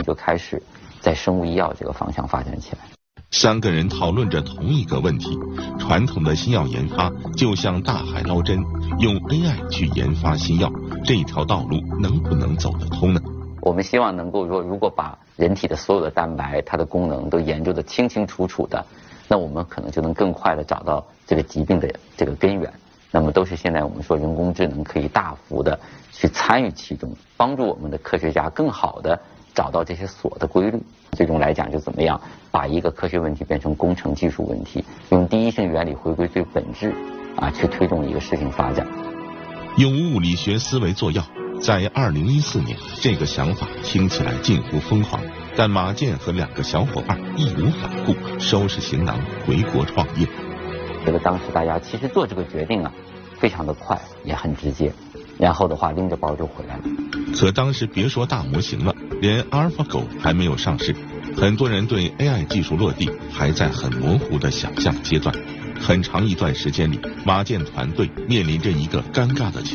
就开始在生物医药这个方向发展起来。 3个人讨论着同一个问题：传统的新药研发就像大海捞针，用 AI 去研发新药，这条道路能不能走得通呢？ 我们希望能够说，如果把人体的所有的蛋白它的功能都研究得清清楚楚的，那我们可能就能更快地找到这个疾病的这个根源。那么都是现在我们说人工智能可以大幅的去参与其中，帮助我们的科学家更好的找到这些锁的规律。最终来讲，就怎么样把一个科学问题变成工程技术问题，用第一性原理回归最本质去推动一个事情发展。 用物理学思维做药，在2014年，这个想法听起来近乎疯狂，但马健和2个小伙伴义无反顾，收拾行囊回国创业。 觉得当时大家其实做这个决定非常的快，也很直接，然后的话拎着包就回来了。 可当时别说大模型了，连阿尔法狗还没有上市，很多人对 AI 技术落地还在很模糊的想象阶段。很长一段时间里，马健团队面临着一个尴尬的情